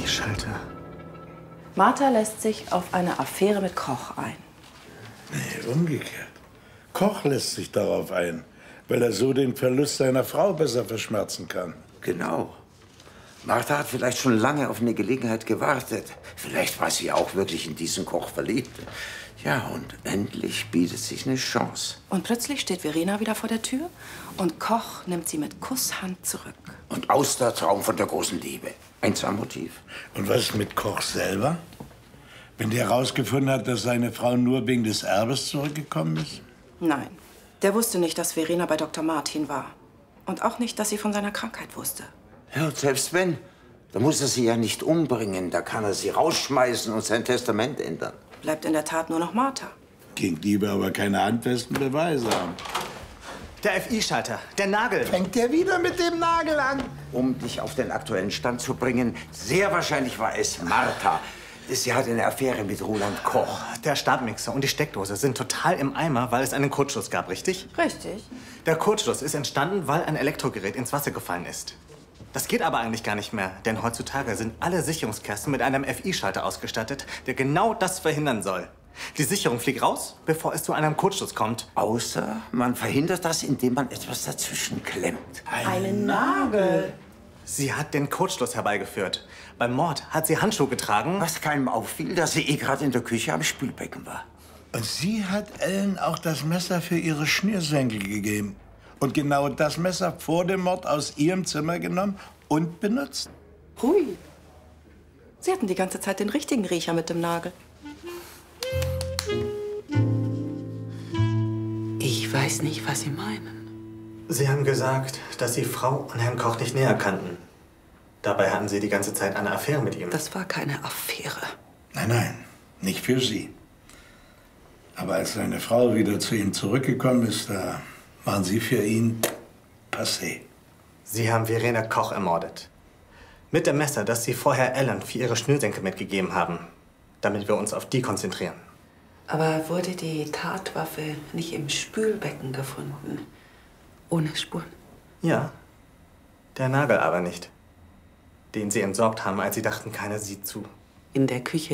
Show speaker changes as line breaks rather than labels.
FI-Schalter.
Martha lässt sich auf eine Affäre mit Koch ein.
Nee, umgekehrt. Koch lässt sich darauf ein, weil er so den Verlust seiner Frau besser verschmerzen kann.
Genau. Martha hat vielleicht schon lange auf eine Gelegenheit gewartet. Vielleicht war sie auch wirklich in diesen Koch verliebt. Ja, und endlich bietet sich eine Chance.
Und plötzlich steht Verena wieder vor der Tür und Koch nimmt sie mit Kusshand zurück.
Und aus der Traum von der großen Liebe. Ein Motiv.
Und was ist mit Koch selber? Wenn der herausgefunden hat, dass seine Frau nur wegen des Erbes zurückgekommen ist?
Nein, der wusste nicht, dass Verena bei Dr. Martin war. Und auch nicht, dass sie von seiner Krankheit wusste.
Ja, und selbst wenn, dann muss er sie ja nicht umbringen. Da kann er sie rausschmeißen und sein Testament ändern.
Bleibt in der Tat nur noch Martha.
Gegenliebe aber keine handfesten Beweise haben.
Der FI-Schalter, der Nagel.
Fängt der wieder mit dem Nagel an?
Um dich auf den aktuellen Stand zu bringen, sehr wahrscheinlich war es Martha. Sie hat eine Affäre mit Roland Koch.
Der Stabmixer und die Steckdose sind total im Eimer, weil es einen Kurzschluss gab, richtig?
Richtig.
Der Kurzschluss ist entstanden, weil ein Elektrogerät ins Wasser gefallen ist. Das geht aber eigentlich gar nicht mehr, denn heutzutage sind alle Sicherungskästen mit einem FI-Schalter ausgestattet, der genau das verhindern soll. Die Sicherung fliegt raus, bevor es zu einem Kurzschluss kommt.
Außer man verhindert das, indem man etwas dazwischen klemmt.
Einen Nagel.
Sie hat den Kurzschluss herbeigeführt. Beim Mord hat sie Handschuhe getragen.
Was keinem auffiel, dass sie gerade in der Küche am Spülbecken war.
Und sie hat Ellen auch das Messer für ihre Schnürsenkel gegeben. Und genau das Messer vor dem Mord aus ihrem Zimmer genommen und benutzt.
Hui. Sie hatten die ganze Zeit den richtigen Riecher mit dem Nagel.
Ich weiß nicht, was Sie meinen.
Sie haben gesagt, dass Sie Frau und Herrn Koch nicht näher kannten. Dabei hatten Sie die ganze Zeit eine Affäre mit ihm.
Das war keine Affäre.
Nein, nein, nicht für sie. Aber als seine Frau wieder zu ihm zurückgekommen ist, da waren sie für ihn passé.
Sie haben Verena Koch ermordet. Mit dem Messer, das Sie vorher Ellen für ihre Schnürsenkel mitgegeben haben. Damit wir uns auf die konzentrieren.
Aber wurde die Tatwaffe nicht im Spülbecken gefunden? Ohne Spuren?
Ja. Der Nagel aber nicht. Den Sie entsorgt haben, als Sie dachten, keiner sieht zu.
In der Küche